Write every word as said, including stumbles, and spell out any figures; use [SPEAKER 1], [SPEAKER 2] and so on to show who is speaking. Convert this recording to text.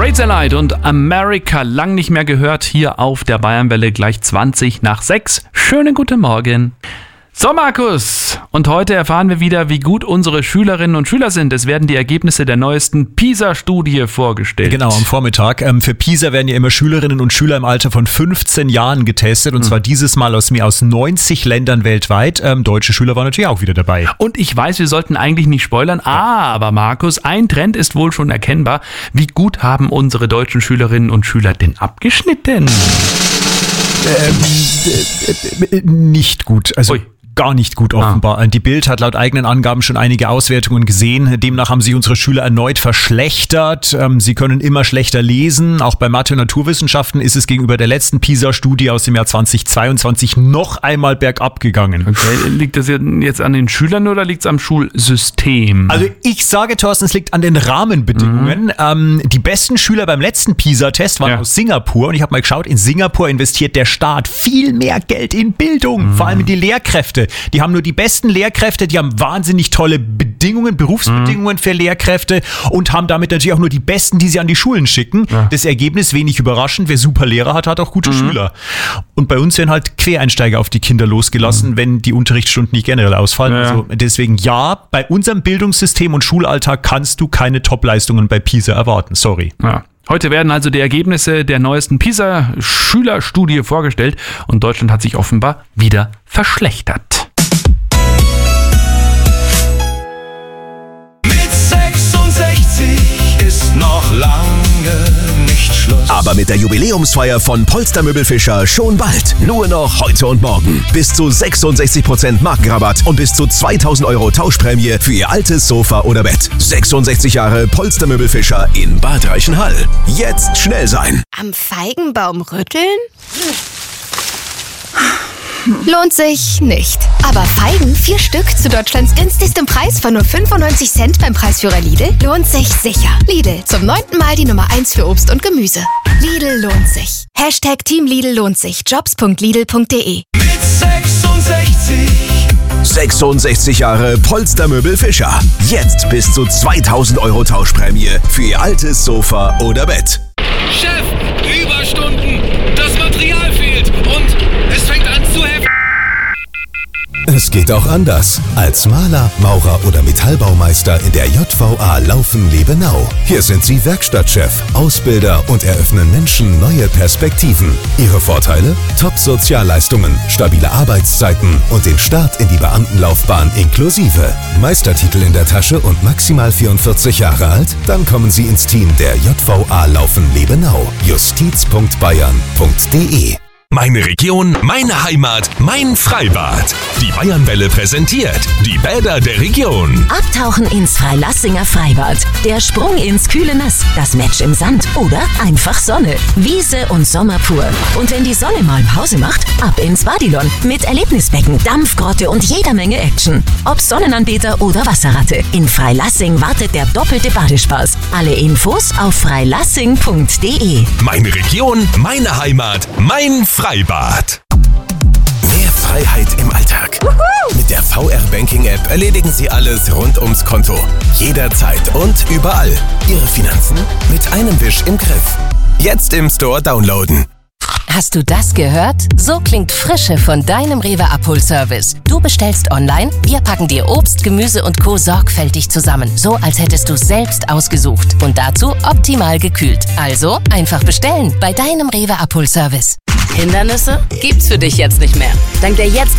[SPEAKER 1] Razorlight und America, lang nicht mehr gehört, hier auf der Bayernwelle, gleich zwanzig nach sechs. Schönen guten Morgen. So, Markus, und heute erfahren wir wieder, wie gut unsere Schülerinnen und Schüler sind. Es werden die Ergebnisse der neuesten PISA-Studie vorgestellt.
[SPEAKER 2] Genau, am Vormittag. Ähm, für PISA werden ja immer Schülerinnen und Schüler im Alter von fünfzehn Jahren getestet. Und mhm. zwar dieses Mal aus mehr aus neunzig Ländern weltweit. Ähm, deutsche Schüler waren natürlich auch wieder dabei.
[SPEAKER 1] Und ich weiß, wir sollten eigentlich nicht spoilern, ja. aber Markus, ein Trend ist wohl schon erkennbar. Wie gut haben unsere deutschen Schülerinnen und Schüler denn abgeschnitten?
[SPEAKER 2] Ähm, äh, äh, nicht gut. Also Ui. Gar nicht gut offenbar. Ah. Die Bild hat laut eigenen Angaben schon einige Auswertungen gesehen. Demnach haben sich unsere Schüler erneut verschlechtert. Sie können immer schlechter lesen. Auch bei Mathe und Naturwissenschaften ist es gegenüber der letzten PISA-Studie aus dem Jahr zweitausendzweiundzwanzig noch einmal bergab gegangen.
[SPEAKER 1] Okay. Liegt das jetzt an den Schülern oder liegt es am Schulsystem?
[SPEAKER 2] Also ich sage, Thorsten, es liegt an den Rahmenbedingungen. Mhm. Ähm, die besten Schüler beim letzten PISA-Test waren ja. aus Singapur. Und ich habe mal geschaut, in Singapur investiert der Staat viel mehr Geld in Bildung, mhm. vor allem in die Lehrkräfte. Die haben nur die besten Lehrkräfte, die haben wahnsinnig tolle Bedingungen, Berufsbedingungen mhm. für Lehrkräfte und haben damit natürlich auch nur die besten, die sie an die Schulen schicken. Ja. Das Ergebnis, wenig überraschend, wer super Lehrer hat, hat auch gute mhm. Schüler. Und bei uns werden halt Quereinsteiger auf die Kinder losgelassen, mhm. wenn die Unterrichtsstunden nicht generell ausfallen. Ja. Also deswegen ja, bei unserem Bildungssystem und Schulalltag kannst du keine Top-Leistungen bei PISA erwarten. Sorry.
[SPEAKER 1] Ja. Heute werden also die Ergebnisse der neuesten PISA-Schülerstudie vorgestellt und Deutschland hat sich offenbar wieder verschlechtert.
[SPEAKER 3] Mit sechsundsechzig ist noch lange nicht Schluss.
[SPEAKER 4] Aber mit der Jubiläumsfeier von Polster Möbelfischer schon bald. Nur noch heute und morgen. Bis zu sechsundsechzig Prozent Markenrabatt und bis zu zweitausend Euro Tauschprämie für Ihr altes Sofa oder Bett. sechsundsechzig Jahre Polster Möbelfischer in Bad Reichenhall. Jetzt schnell sein.
[SPEAKER 5] Am Feigenbaum rütteln? Lohnt sich nicht. Aber Feigen, vier Stück zu Deutschlands günstigstem Preis von nur fünfundneunzig Cent beim Preisführer Lidl, lohnt sich sicher. Lidl, zum neunten Mal die Nummer eins für Obst und Gemüse. Lidl lohnt sich. Hashtag Team Lidl lohnt sich. Jobs punkt lidl punkt de.
[SPEAKER 3] Mit sechsundsechzig.
[SPEAKER 4] sechsundsechzig Jahre Polster Möbelfischer. Jetzt bis zu zweitausend Euro Tauschprämie für Ihr altes Sofa oder Bett.
[SPEAKER 6] Chef, Überstunden. Das Material fehlt und es fängt an zu heften.
[SPEAKER 7] Es geht auch anders. Als Maler, Maurer oder Metallbaumeister in der J V A Laufen-Lebenau. Hier sind Sie Werkstattchef, Ausbilder und eröffnen Menschen neue Perspektiven. Ihre Vorteile? Top-Sozialleistungen, stabile Arbeitszeiten und den Start in die Beamtenlaufbahn inklusive. Meistertitel in der Tasche und maximal vierundvierzig Jahre alt? Dann kommen Sie ins Team der J V A Laufen-Lebenau. justiz punkt bayern punkt de.
[SPEAKER 8] Meine Region, meine Heimat, mein Freibad. Die Bayernwelle präsentiert die Bäder der Region.
[SPEAKER 9] Abtauchen ins Freilassinger Freibad. Der Sprung ins kühle Nass. Das Match im Sand oder einfach Sonne. Wiese und Sommer pur. Und wenn die Sonne mal Pause macht, ab ins Badilon. Mit Erlebnisbecken, Dampfgrotte und jeder Menge Action. Ob Sonnenanbeter oder Wasserratte. In Freilassing wartet der doppelte Badespaß. Alle Infos auf freilassing punkt de.
[SPEAKER 8] Meine Region, meine Heimat, mein Freibad.
[SPEAKER 4] Mehr Freiheit im Alltag. Wuhu! Mit der V R Banking App erledigen Sie alles rund ums Konto. Jederzeit und überall. Ihre Finanzen mit einem Wisch im Griff. Jetzt im Store downloaden.
[SPEAKER 10] Hast du das gehört? So klingt Frische von deinem Rewe Abholservice. Du bestellst online, wir packen dir Obst, Gemüse und Co. sorgfältig zusammen. So, als hättest du es selbst ausgesucht. Und dazu optimal gekühlt. Also einfach bestellen bei deinem Rewe Abholservice.
[SPEAKER 11] Hindernisse gibt's für dich jetzt nicht mehr. Dank der jetzt